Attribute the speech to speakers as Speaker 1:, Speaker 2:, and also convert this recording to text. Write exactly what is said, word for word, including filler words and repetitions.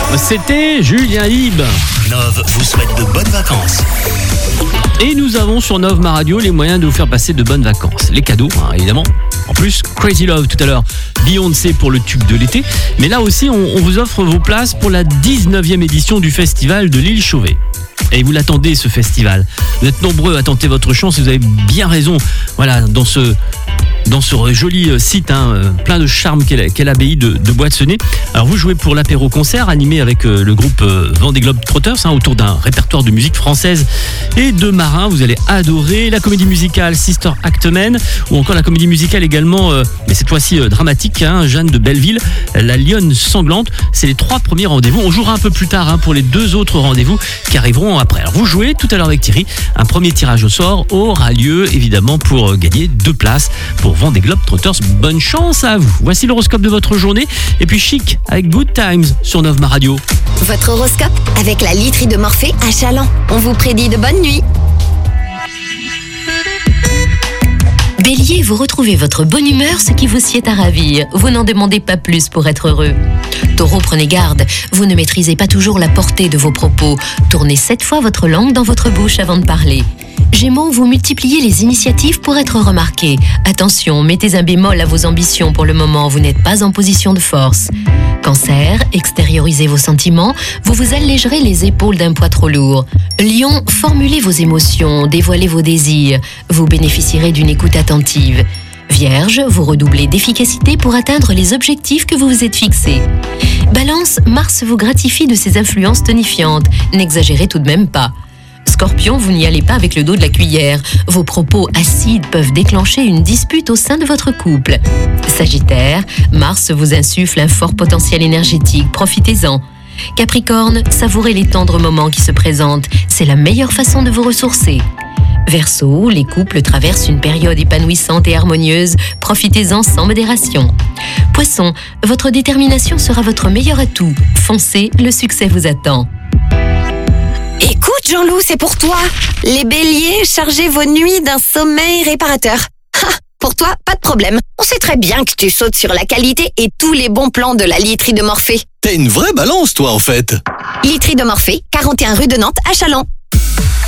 Speaker 1: C'était Julien Libre.
Speaker 2: Nov vous souhaite de bonnes vacances.
Speaker 1: Et nous avons sur Nov Ma Radio les moyens de vous faire passer de bonnes vacances. Les cadeaux, hein, évidemment. En plus, Crazy Love tout à l'heure, Beyoncé pour le tube de l'été. Mais là aussi, on, on vous offre vos places pour la dix-neuvième édition du festival de l'île Chauvet. Et vous l'attendez, ce festival. Vous êtes nombreux à tenter votre chance et vous avez bien raison. Voilà, dans ce... dans ce joli site, hein, plein de charme qu'est, qu'est l'abbaye de, de Boissonnet. Alors vous jouez pour l'apéro-concert animé avec euh, le groupe euh, Vendée Globe Trotters, hein, autour d'un répertoire de musique française et de marins. Vous allez adorer la comédie musicale Sister Act Men ou encore la comédie musicale également, euh, mais cette fois-ci euh, dramatique, hein, Jeanne de Belleville, La Lionne Sanglante. C'est les trois premiers rendez-vous. On jouera un peu plus tard, hein, pour les deux autres rendez-vous qui arriveront après. Alors vous jouez tout à l'heure avec Thierry. Un premier tirage au sort aura lieu évidemment pour gagner deux places pour Vendée Globe Trotters. Bonne chance à vous. Voici l'horoscope de votre journée et puis Chic avec Good Times sur Nov Ma Radio.
Speaker 3: Votre horoscope avec la literie de Morphée à Chaland. On vous prédit de bonnes nuits.
Speaker 4: Bélier, vous retrouvez votre bonne humeur, ce qui vous sied à ravir. Vous n'en demandez pas plus pour être heureux. Taureau, prenez garde. Vous ne maîtrisez pas toujours la portée de vos propos. Tournez sept fois votre langue dans votre bouche avant de parler. Gémeaux, vous multipliez les initiatives pour être remarqué. Attention, mettez un bémol à vos ambitions pour le moment, vous n'êtes pas en position de force. Cancer, extériorisez vos sentiments, vous vous allégerez les épaules d'un poids trop lourd. Lion, formulez vos émotions, dévoilez vos désirs, vous bénéficierez d'une écoute attentive. Vierge, vous redoublez d'efficacité pour atteindre les objectifs que vous vous êtes fixés. Balance, Mars vous gratifie de ses influences tonifiantes, n'exagérez tout de même pas. Scorpion, vous n'y allez pas avec le dos de la cuillère. Vos propos acides peuvent déclencher une dispute au sein de votre couple. Sagittaire, Mars vous insuffle un fort potentiel énergétique, profitez-en. Capricorne, savourez les tendres moments qui se présentent, c'est la meilleure façon de vous ressourcer. Verseau, les couples traversent une période épanouissante et harmonieuse, profitez-en sans modération. Poisson, votre détermination sera votre meilleur atout, foncez, le succès vous attend.
Speaker 3: Écoute Jean-Loup, c'est pour toi. Les béliers, chargez vos nuits d'un sommeil réparateur. Ha, pour toi, pas de problème. On sait très bien que tu sautes sur la qualité et tous les bons plans de la literie de Morphée.
Speaker 2: T'es une vraie balance, toi, en fait.
Speaker 3: Literie de Morphée, quarante et un rue de Nantes à Chaland.